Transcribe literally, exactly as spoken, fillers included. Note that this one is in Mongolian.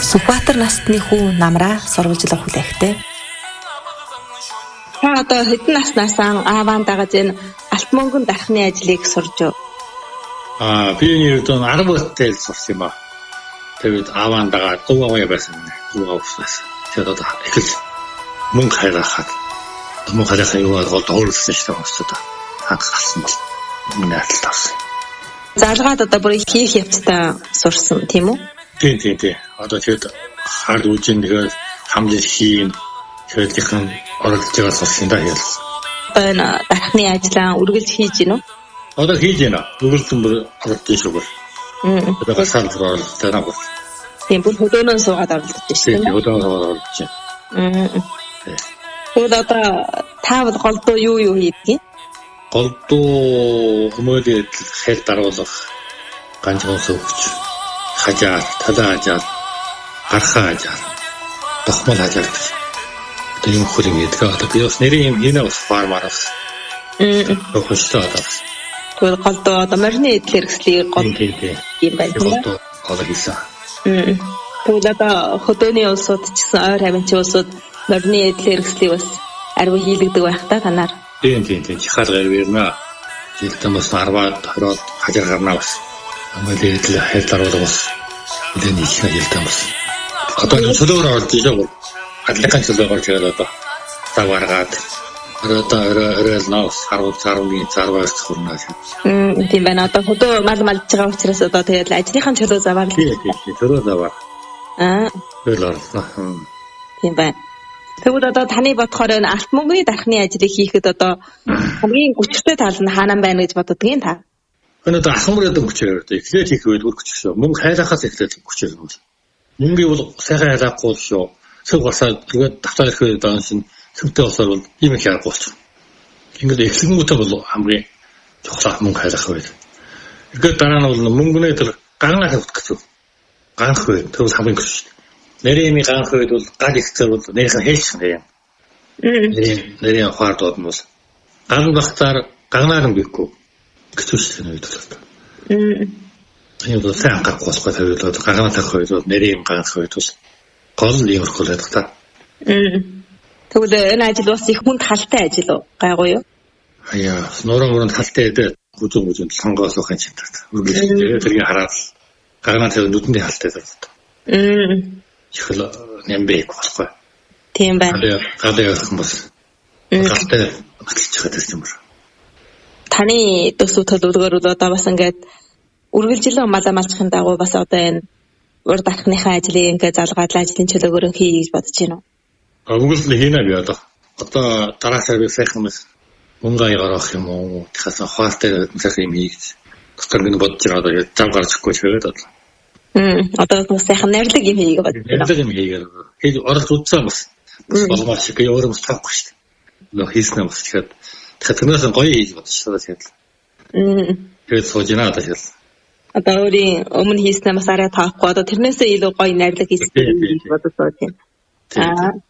Сүхбаатар насны хүү намраа сурвалжлах хүлээхтэй. Та одоо хэдэн наснаас ааваан дагаж энэ алт мөнгөн дарахны ажлыг сурж юу? Аа би нэгдэн арав өттэй сурсан юм аа. Тэгээд ааваан дагаад гуваа байсан нэ. Гуваа уусаас. Тэгээд одоо эхэл мөнгө хайрахад мөнгө хайрахаа юу бол доорсон шүү дээ өстөд. Хангасан бол миний атал тавсан. Залгаад одоо бүр хийх явцтай сурсан тийм үү? Тийм тийм тийм. Одоо тэгээд хаад үжин тэгээд хамлж хийн тэгээд ихэн оролцож байгаа сурсан даа ял. Энэ дарахны ажлаа үргэлж хийж гинөө? Одоо хийж байна. Үргэлжлэн бүр оролцож шүү бол. Мм. Тэгээд салбар оролцож байгаа бол. Тийм бүр хөдөөнөө суугаад оролцож шүү дээ. Тийм хөдөөнөө оролцож байна. Мм. Тэгээд одоо та бол голдуу юу юу хийдэг юм? Голдуу хүмүүдэд хэл даруулах ганцхан сөвч хажаа талаажаа гархаа ажаа тохмол ажаа тийм хөрөм яадаг. Одоо би бас нэрийн юм хийнэ бас фармараас. Мм. Хөөстэй одоо. Тэгээд голдуу одоо морины эдгээр хэрэгслийг гол юм байна. Голдуу одоо хийсэн. Мм. Тэгээд одоо хөдөөний улсууд ч гэсэн ойр хавьчийн улсууд морины эдгээр хэрэгслийг бас арвин хийлэгдэг байх та танаар. Тийм тийм тийм чихаар гарвэрнэ. Жилдээ бас арваад хороод хажаар гарнаа бас. Амгалээ л хэл даруулах бас. Эдний ихэнх жилдээ бас. Одоо энэ чөлөөр орж ирээ. Адлахын чөлөөр тэгээд одоо таваргаад одоо орой наус харууд цаарууны цаарваас хүрнэ. Мм тийм байна. Одоо хөдөө мал малж байгаа учраас одоо тэгээд ажлынхан чөлөө заваар л. Тийм тийм чөлөө заваар. Аа. Тэгэл орсон. Тийм байна. Тэгвэл одоо таны бодохоор энэ алт мөнгөний дарахны ажлыг хийхэд одоо хамгийн хүчтэй тал нь хаанаа байна гэж боддог юм та? Энэ одоо ахмар гэдэг хүчээр одоо эхлээд хийх үед хүч шүү. Мөнгө хайлахаас эхлээд хүчээр нь. Мөнгө бол сайхан хайлахгүй шүү. Сөг басаад тэгээд давтаа ирэхэд одоо шин сөвтэй болсоор бол ийм их яахгүй болчих. Ингээд эхлэнгүүтээ бол хамгийн чухал мөнгө хайлах үед. Ингээд дараа нь бол мөнгөнөө тэр гангаа тавьчих гэж. Ганах үед тэр хамгийн гол шүү. Нэрийн ганх үед бол гал ихтэй бол нэрийн хэлчих юм. Нэрийн нэрийн хаард бол ган багтаар ганаар нь бихгүй гэвч үед бол. Энэ бол сайн гарахгүй болохгүй тавиулаад ганаа тавих үед бол нэрийн ганх үед бол гол иймэрхүү л байдаг та. Тэгвэл энэ ажил бас их хүнд халтай ажил уу? Гайгүй юу? Аяа, нуруу мөрөнд халтай гэдэг бүзүүн бүзүүн сонгоос ухаан чимтэй. Үргэлж тэрийг хараад ганаа тавих нүдэндээ халтай байдаг. Мм. Ихэл нэмбэг болохгүй. Тийм байна. Гадаа явах юм бас. Гадаа баталж байгаа юм байна. Таны төсөв төлөвлөгөөр одоо бас ингээд үргэлжлэн малаа малчхын дагуу бас одоо энэ урд дарахныхаа ажлыг ингээд залгаадлаа ажлын чөлөөгөөр хий гэж бодож байна уу? Үргэлжлэн хийнэ би одоо. Одоо дараасаа би сайхан мэс мөнгө аягарах юм уу? Тэхээс хаваартай сайхан юм хийж. Тусгаар минь бодож байгаа одоо зам гарчихгүй шигээд одоо. Мм одоо бас сайхан нэрлэг юм хийгээ бодож байна. Нэрлэг юм хийгээ. Хийж оролт үзсэн бас. Болмоор шиг өөрөө бас таахгүй шүү дээ. Нөө хийснэ бас тэгэхэд тэгэхээр тэрнээс гоё хийж бодож байгаа тэгээд. Мм. Тэгээд сууж яана одоо тэгэл. Одоо өөрийн өмнө хийснэ бас арай таахгүй одоо тэрнээсээ илүү гоё нэрлэг хийсэн гэж бодож байна. Аа.